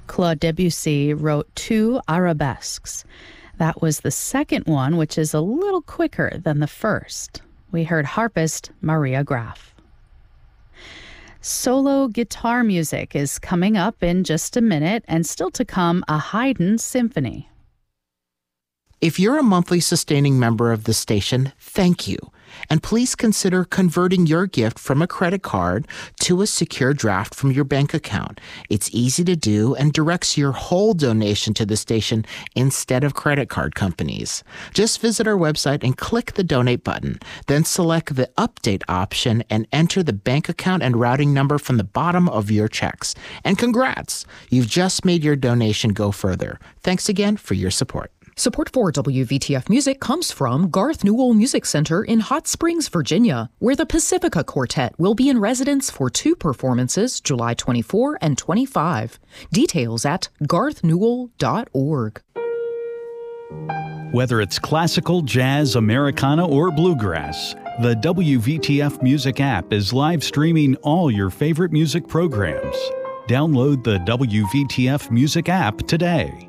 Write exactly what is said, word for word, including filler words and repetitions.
Claude Debussy wrote two arabesques. That was the second one, which is a little quicker than the first. We heard harpist Maria Graf. Solo guitar music is coming up in just a minute, and still to come, a Haydn symphony. If you're a monthly sustaining member of the station, thank you. And please consider converting your gift from a credit card to a secure draft from your bank account. It's easy to do and directs your whole donation to the station instead of credit card companies. Just visit our website and click the donate button. Then select the update option and enter the bank account and routing number from the bottom of your checks. And congrats! You've just made your donation go further. Thanks again for your support. Support for W V T F Music comes from Garth Newell Music Center in Hot Springs, Virginia, where the Pacifica Quartet will be in residence for two performances, July twenty-fourth and twenty-fifth. Details at garth newell dot org. Whether it's classical, jazz, Americana, or bluegrass, the W V T F Music app is live streaming all your favorite music programs. Download the W V T F Music app today.